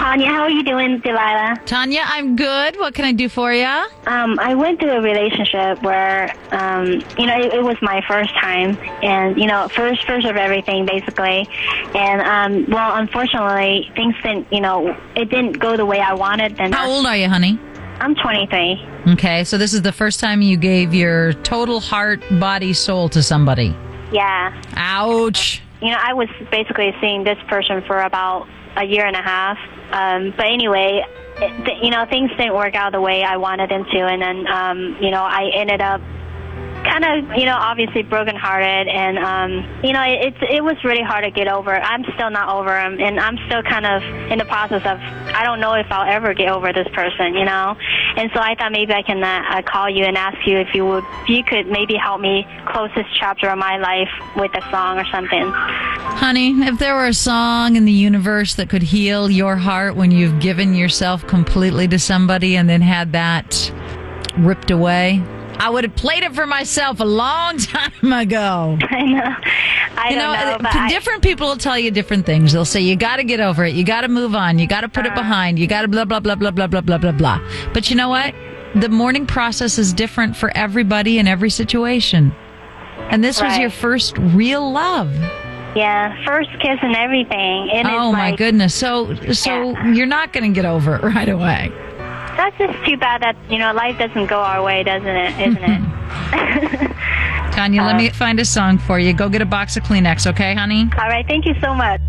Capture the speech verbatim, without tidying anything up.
Tanya. How are you doing, Delilah? Tanya, I'm good. What can I do for you? Um, I went through a relationship where, um, you know, it, it was my first time, and you know, first, first of everything, basically. And um, well, unfortunately, things didn't, you know, it didn't go the way I wanted. And How old are you, honey? I'm twenty-three. Okay, so this is the first time you gave your total heart, body, soul to somebody. Yeah. Ouch. You know, I was basically seeing this person for about a year and a half. Um, but anyway, it, th- you know, things didn't work out the way I wanted them to. And then, um, you know, I ended up kind of, you know, obviously brokenhearted. And, um, you know, it, it, it was really hard to get over. I'm still not over him. And I'm still kind of in the process of, I don't know if I'll ever get over this person, you know. And so I thought maybe I can uh, uh, call you and ask you if you would, if you could maybe help me close this chapter of my life with a song or something. Honey, if there were a song in the universe that could heal your heart when you've given yourself completely to somebody and then had that ripped away, I would have played it for myself a long time ago. I know. I you don't know, know. But different I, people will tell you different things. They'll say, you got to get over it. You got to move on. You got to put uh, it behind. You got to blah, blah, blah, blah, blah, blah, blah, blah, blah. But you know what? The mourning process is different for everybody in every situation. And this right. was your first real love. Yeah, first kiss and everything. And oh, it's my like, goodness. So so yeah. you're not going to get over it right away. That's just too bad that, you know, life doesn't go our way, doesn't it? Isn't it? Tanya, uh, let me find a song for you. Go get a box of Kleenex, okay, honey? All right. Thank you so much.